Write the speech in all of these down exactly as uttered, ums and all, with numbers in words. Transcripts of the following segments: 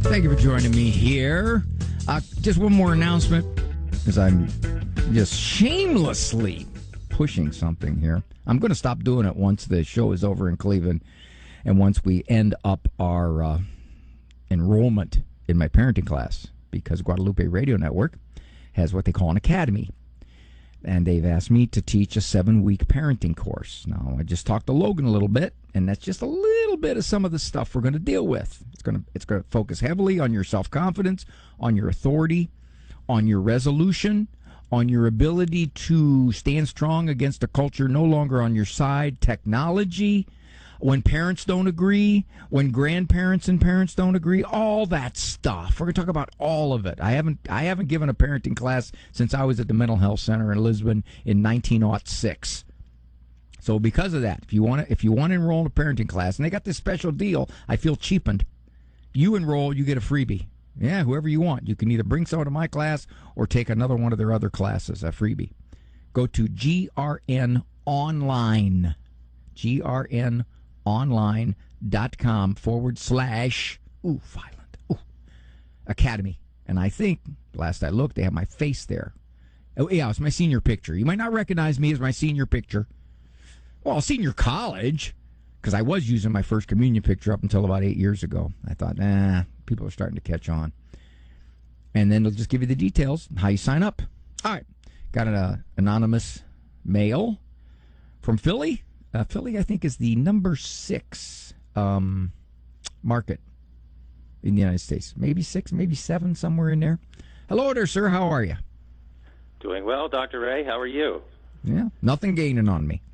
Thank you for joining me here. Uh, just one more announcement, because I'm just shamelessly pushing something here. I'm going to stop doing it once the show is over in Cleveland and once we end up our uh, enrollment in my parenting class, because Guadalupe Radio Network has what they call an academy. And they've asked me to teach a seven-week parenting course. Now, I just talked to Logan a little bit, and that's just a little bit of some of the stuff we're going to deal with. It's going to it's going to focus heavily on your self-confidence, on your authority, on your resolution, on your ability to stand strong against a culture no longer on your side, technology, when parents don't agree, when grandparents and parents don't agree, all that stuff. We're going to talk about all of it. I haven't I haven't given a parenting class since I was at the Mental Health Center in Lisbon in nineteen oh six. So because of that, if you want to if you want to enroll in a parenting class, and they got this special deal, I feel cheapened. You enroll, you get a freebie. Yeah, whoever you want. You can either bring someone to my class or take another one of their other classes, a freebie. Go to G R N Online. G R N online.com forward slash, ooh, violent, ooh, academy. And I think, last I looked, they have my face there. Oh, yeah, it's my senior picture. You might not recognize me as my senior picture. Well, senior college, because I was using my first communion picture up until about eight years ago. I thought, nah, people are starting to catch on. And then they'll just give you the details, how you sign up. All right, got an uh, anonymous mail from Philly. Uh, Philly, I think, is the number six um, market in the United States. Maybe six, maybe seven, somewhere in there. Hello there, sir. How are you? Doing well, Doctor Ray. How are you? Yeah, nothing gaining on me.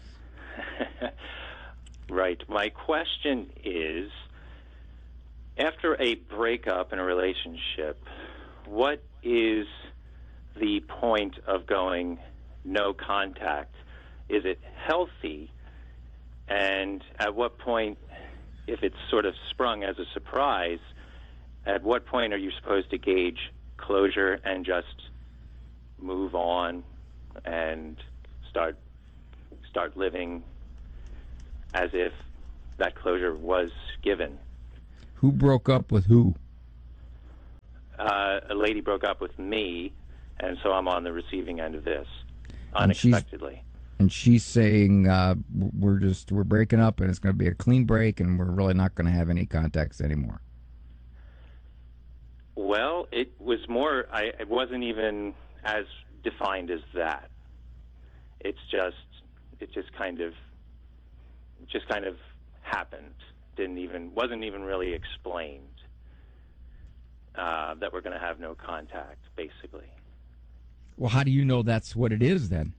Right. My question is, after a breakup in a relationship, what is the point of going no contact? Is it healthy? And at what point, if it's sort of sprung as a surprise, at what point are you supposed to gauge closure and just move on and start start living as if that closure was given? Who broke up with who? Uh, a lady broke up with me, and so I'm on the receiving end of this, And she's- unexpectedly. And she's saying uh, we're just we're breaking up, and it's going to be a clean break, and we're really not going to have any contacts anymore. Well, it was more. I, it wasn't even as defined as that. It's just, it just kind of, it just kind of happened. Didn't even, wasn't even really explained uh, that we're going to have no contact, basically. Well, how do you know that's what it is then?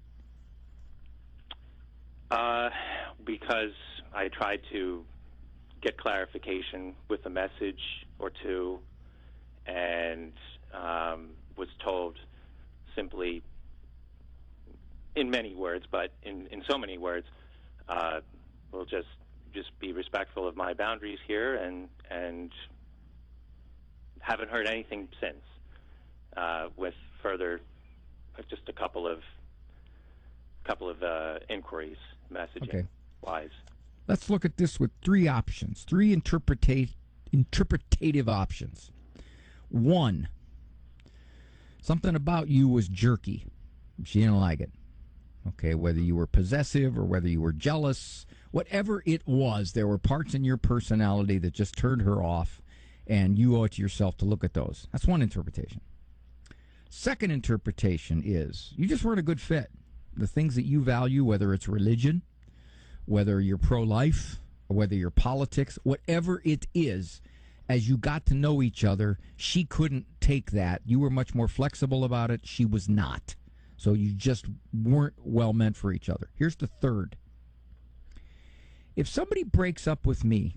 Uh, because I tried to get clarification with a message or two, and um, was told simply, in many words, but in, in so many words, uh, we'll just just be respectful of my boundaries here, and and haven't heard anything since. Uh, with further, just a couple of couple of uh, inquiries. Messaging Okay. wise. Let's look at this with three options, three interpreta- interpretative options. One, something about you was jerky. She didn't like it. Okay, whether you were possessive or whether you were jealous, whatever it was, there were parts in your personality that just turned her off, and you owe it to yourself to look at those. That's one interpretation. Second interpretation is you just weren't a good fit. The things that you value, whether it's religion, whether you're pro-life, or whether you're politics, whatever it is, as you got to know each other, she couldn't take that. You were much more flexible about it. She was not. So you just weren't well meant for each other. Here's the third. If somebody breaks up with me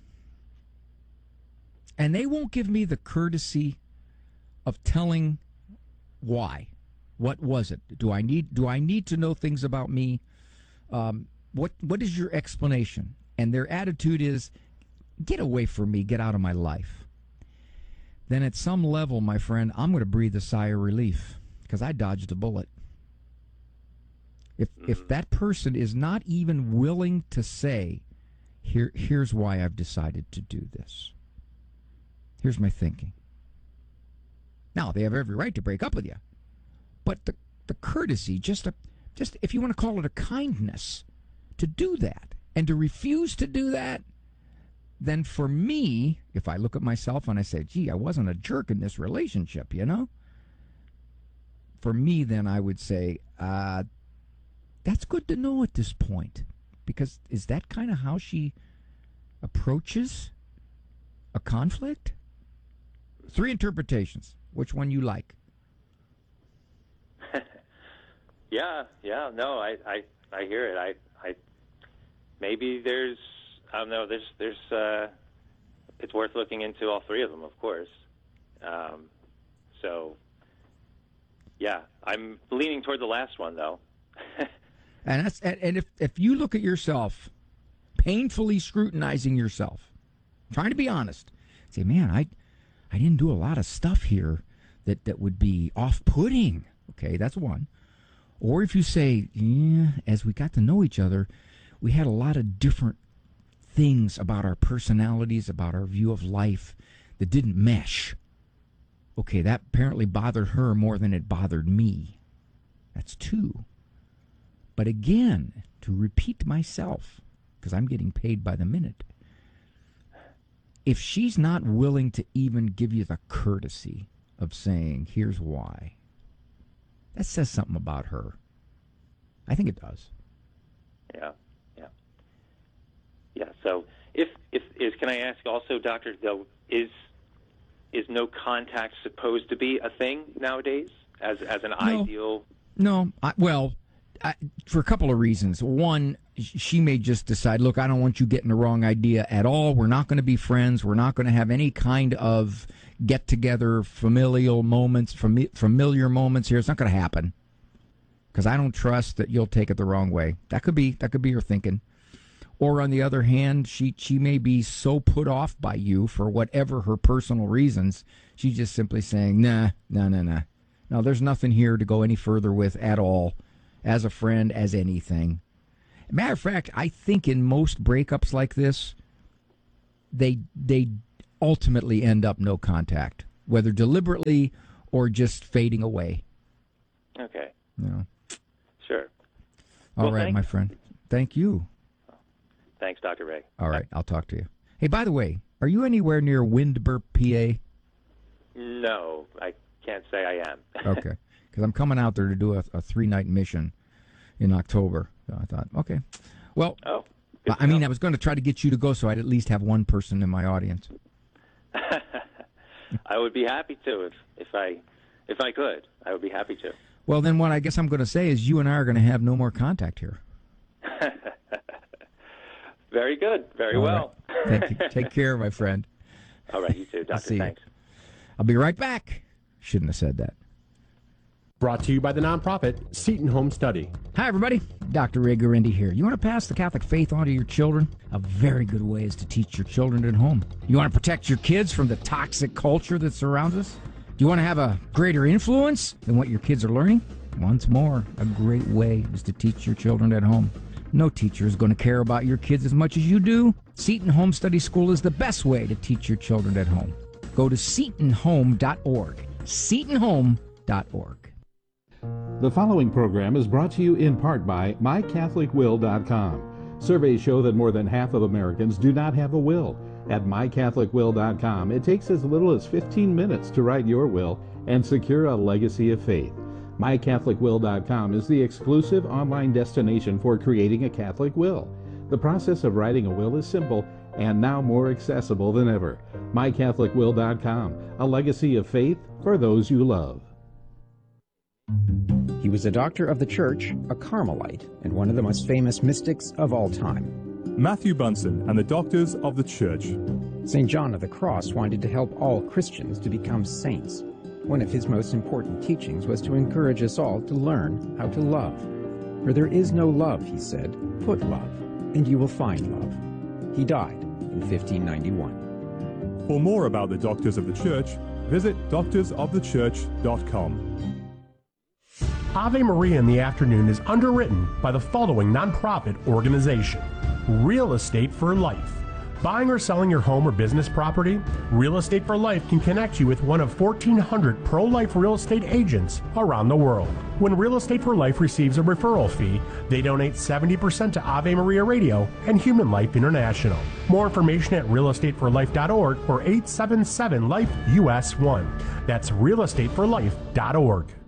and they won't give me the courtesy of telling why, what was it? Do I need do I need to know things about me? Um, what what is your explanation? And their attitude is, get away from me, get out of my life. Then at some level, my friend, I'm going to breathe a sigh of relief because I dodged a bullet. If if that person is not even willing to say, here here's why I've decided to do this. Here's my thinking. Now, they have every right to break up with you. But the, the courtesy, just a, just if you want to call it a kindness, to do that and to refuse to do that, then for me, if I look at myself and I say, gee, I wasn't a jerk in this relationship, you know? For me, then I would say, uh, that's good to know at this point. Because is that kind of how she approaches a conflict? Three interpretations. Which one you like? yeah, yeah, no, I, I, I hear it. I, I, maybe there's, I don't know, there's, there's, uh, it's worth looking into all three of them, of course. Um, so, yeah, I'm leaning toward the last one, though. and that's, and if, if you look at yourself, painfully scrutinizing yourself, trying to be honest, say, man, I, I didn't do a lot of stuff here that, that would be off-putting. Okay, that's one. Or if you say, yeah, as we got to know each other, we had a lot of different things about our personalities, about our view of life that didn't mesh. Okay, that apparently bothered her more than it bothered me. That's two. But again, to repeat myself, because I'm getting paid by the minute, if she's not willing to even give you the courtesy of saying, here's why, that says something about her. I think it does. Yeah, yeah. Yeah, so if, if is can I ask also, Doctor, though, is is no contact supposed to be a thing nowadays as as an no. ideal? No, I, well, I, for a couple of reasons. One, she may just decide, look, I don't want you getting the wrong idea at all. We're not going to be friends. We're not going to have any kind of get-together, familial moments, fami- familiar moments here. It's not going to happen because I don't trust that you'll take it the wrong way. That could be that could be her thinking. Or on the other hand, she, she may be so put off by you for whatever her personal reasons, she's just simply saying, nah, no, no, no. No, there's nothing here to go any further with at all, as a friend, as anything. Matter of fact, I think in most breakups like this, they they ultimately end up no contact, whether deliberately or just fading away. Okay. You know. Sure. All well, right, thanks. my friend. Thank you. Thanks, Doctor Ray. All right, I'll talk to you. Hey, by the way, are you anywhere near Windber, P A? No, I can't say I am. Okay, because I'm coming out there to do a, a three-night mission in October. So I thought, okay. Well, oh, I mean, I was going to try to get you to go so I'd at least have one person in my audience. I would be happy to if, if I if I could. I would be happy to. Well, then what I guess I'm going to say is you and I are going to have no more contact here. Very good. Very All well. Right. Thank you. Take care, my friend. All right, you too, Doctor. Thanks. You. I'll be right back. Shouldn't have said that. Brought to you by the nonprofit Seton Home Study. Hi, everybody. Doctor Ray Guarendi here. You want to pass the Catholic faith on to your children? A very good way is to teach your children at home. You want to protect your kids from the toxic culture that surrounds us? Do you want to have a greater influence than what your kids are learning? Once more, a great way is to teach your children at home. No teacher is going to care about your kids as much as you do. Seton Home Study School is the best way to teach your children at home. Go to seton home dot org. seton home dot org. The following program is brought to you in part by my catholic will dot com. Surveys show that more than half of Americans do not have a will. At my catholic will dot com, it takes as little as fifteen minutes to write your will and secure a legacy of faith. my catholic will dot com is the exclusive online destination for creating a Catholic will. The process of writing a will is simple and now more accessible than ever. my catholic will dot com, a legacy of faith for those you love. He was a doctor of the church, a Carmelite, and one of the most famous mystics of all time. Matthew Bunson and the Doctors of the Church. Saint John of the Cross wanted to help all Christians to become saints. One of his most important teachings was to encourage us all to learn how to love. For there is no love, he said, put love, and you will find love. He died in fifteen ninety-one. For more about the Doctors of the Church, visit doctors of the church dot com. Ave Maria in the Afternoon is underwritten by the following nonprofit organization: Real Estate for Life, Buying or selling your home or business property? Real Estate for Life can connect you with one of fourteen hundred pro-life real estate agents around the world. When Real Estate for Life receives a referral fee, they donate seventy percent to Ave Maria Radio and Human Life International. More information at real estate for life dot org or eight seven seven life U S one. That's real estate for life dot org.